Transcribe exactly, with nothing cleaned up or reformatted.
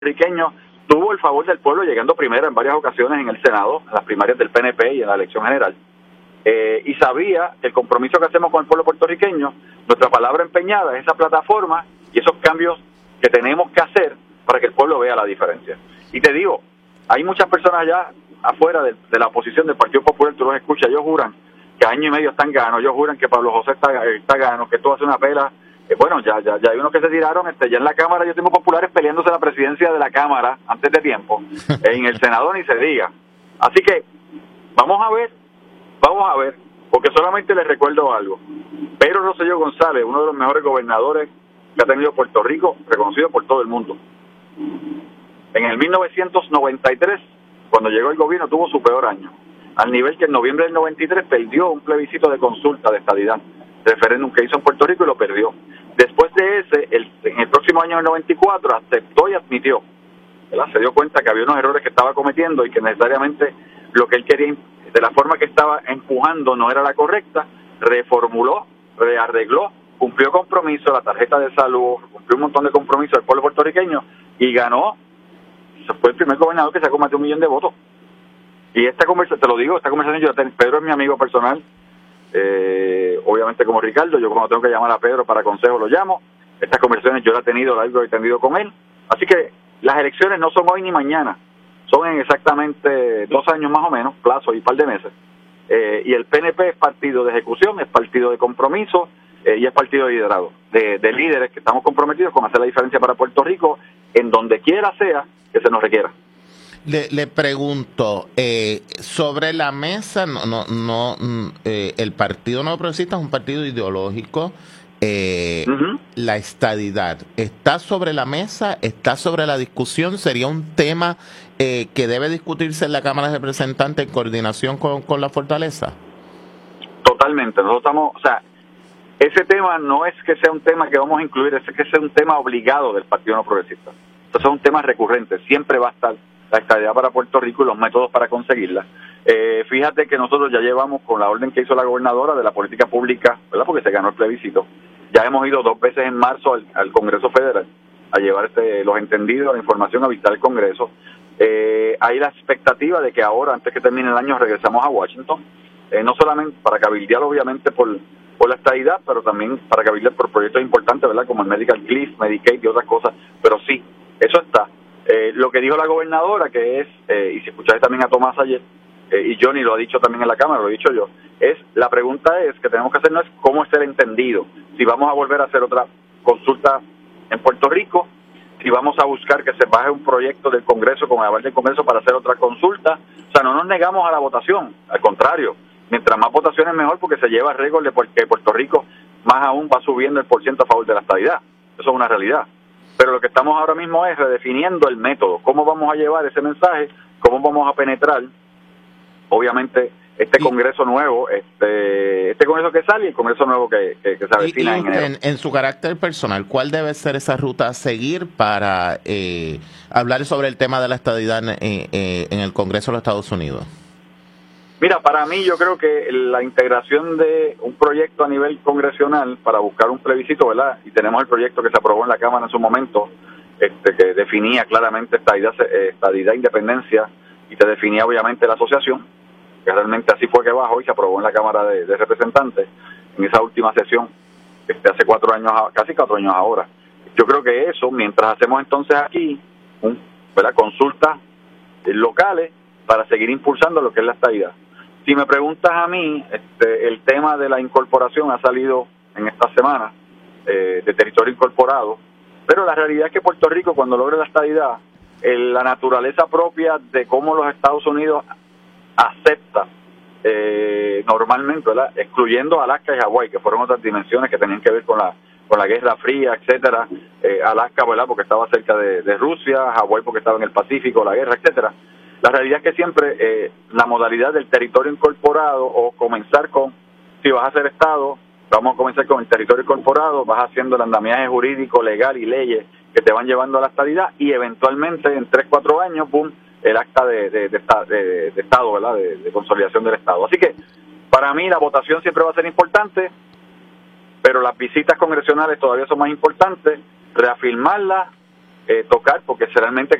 puertorriqueño tuvo el favor del pueblo llegando primero en varias ocasiones en el Senado, en las primarias del P N P y en la elección general, eh, y sabía que el compromiso que hacemos con el pueblo puertorriqueño, nuestra palabra empeñada es esa plataforma y esos cambios que tenemos que hacer para que el pueblo vea la diferencia. Y te digo, hay muchas personas allá afuera de, de la oposición del Partido Popular, tú los escuchas, ellos juran que año y medio están ganos, ellos juran que Pablo José está, está gano, que esto hace una pela. Eh, bueno, ya ya ya hay unos que se tiraron, este ya en la Cámara yo tengo populares peleándose la presidencia de la Cámara antes de tiempo, eh, en el Senado ni se diga. Así que vamos a ver, vamos a ver, porque solamente les recuerdo algo. Pedro Rosselló González, uno de los mejores gobernadores que ha tenido Puerto Rico, reconocido por todo el mundo. En el mil novecientos noventa y tres, cuando llegó el gobierno, tuvo su peor año, al nivel que en noviembre del noventa y tres perdió un plebiscito de consulta de estadidad, referéndum que hizo en Puerto Rico y lo perdió. Después de ese, el, en el próximo año del noventa y cuatro, aceptó y admitió, ¿verdad? Se dio cuenta que había unos errores que estaba cometiendo y que necesariamente lo que él quería, de la forma que estaba empujando, no era la correcta, reformuló, rearregló, cumplió compromiso, la tarjeta de salud, cumplió un montón de compromisos del pueblo puertorriqueño y ganó. Fue el primer gobernador que sacó más de un millón de votos. Y esta conversación, te lo digo, esta conversación, yo, Pedro es mi amigo personal, eh, obviamente como Ricardo, yo cuando tengo que llamar a Pedro para consejo lo llamo. Estas conversaciones yo las he tenido largo y tendido con él. Así que las elecciones no son hoy ni mañana, son en exactamente dos años más o menos, plazo y un par de meses. Eh, y el P N P es partido de ejecución, es partido de compromiso eh, y es partido de liderado, de, de líderes que estamos comprometidos con hacer la diferencia para Puerto Rico en donde quiera sea que se nos requiera. Le, le pregunto, eh, sobre la mesa, no, no, no eh, el Partido Nuevo Progresista es un partido ideológico, eh, uh-huh. La estadidad, ¿está sobre la mesa? ¿Está sobre la discusión? ¿Sería un tema eh, que debe discutirse en la Cámara de Representantes en coordinación con, con la Fortaleza? Totalmente, nosotros estamos, o sea, ese tema no es que sea un tema que vamos a incluir, es que sea un tema obligado del Partido Nuevo Progresista. Entonces es un tema recurrente, siempre va a estar la estadidad para Puerto Rico y los métodos para conseguirla. Eh, fíjate que nosotros ya llevamos con la orden que hizo la gobernadora de la política pública, ¿verdad? Porque se ganó el plebiscito. Ya hemos ido dos veces en marzo al, al Congreso Federal a llevar este, los entendidos, la información, a visitar el Congreso. Eh, hay la expectativa de que ahora, antes que termine el año, regresamos a Washington, eh, no solamente para cabildear obviamente por, por la estadidad, pero también para cabildear por proyectos importantes, ¿verdad? Como el Medical Cliff, Medicaid y otras cosas, pero sí, eso está. Eh, lo que dijo la gobernadora, que es, eh, y si escuchaste también a Tomás ayer, eh, y Johnny lo ha dicho también en la Cámara, lo he dicho yo, es, la pregunta es, que tenemos que hacer no es cómo es el entendido, si vamos a volver a hacer otra consulta en Puerto Rico, si vamos a buscar que se baje un proyecto del Congreso, con el aval del Congreso, para hacer otra consulta. O sea, no nos negamos a la votación, al contrario, mientras más votaciones mejor, porque se lleva récord de que Puerto Rico más aún va subiendo el porciento a favor de la estadidad. Eso es una realidad. Pero lo que estamos ahora mismo es redefiniendo el método, cómo vamos a llevar ese mensaje, cómo vamos a penetrar, obviamente, este y, Congreso nuevo, este este Congreso que sale y el Congreso nuevo que, que, que se avecina en enero. En, en su carácter personal, ¿cuál debe ser esa ruta a seguir para eh, hablar sobre el tema de la estadidad en, eh, en el Congreso de los Estados Unidos? Mira, para mí yo creo que la integración de un proyecto a nivel congresional para buscar un plebiscito, ¿verdad? Y tenemos el proyecto que se aprobó en la Cámara en su momento, este que definía claramente estadidad, estadidad, independencia, y te definía obviamente la asociación, que realmente así fue que bajó y se aprobó en la Cámara de, de Representantes en esa última sesión, este hace cuatro años, casi cuatro años ahora. Yo creo que eso, mientras hacemos entonces aquí, un, ¿verdad? Consultas locales para seguir impulsando lo que es la estadidad. Si me preguntas a mí, este, el tema de la incorporación ha salido en esta semana, eh, de territorio incorporado, pero la realidad es que Puerto Rico, cuando logre la estadidad, eh, la naturaleza propia de cómo los Estados Unidos acepta eh, normalmente, ¿verdad? Excluyendo Alaska y Hawái, que fueron otras dimensiones que tenían que ver con la con la Guerra Fría, etcétera. Eh, Alaska, ¿verdad? Porque estaba cerca de, de Rusia, Hawái porque estaba en el Pacífico, la guerra, etcétera. La realidad es que siempre eh, la modalidad del territorio incorporado, o comenzar con, si vas a ser Estado, vamos a comenzar con el territorio incorporado, vas haciendo el andamiaje jurídico, legal y leyes que te van llevando a la estadidad, y eventualmente en tres, cuatro años, boom, el acta de, de, de, de, de Estado, ¿verdad? De, de consolidación del Estado. Así que para mí la votación siempre va a ser importante, pero las visitas congresionales todavía son más importantes, reafirmarlas, eh, tocar, porque realmente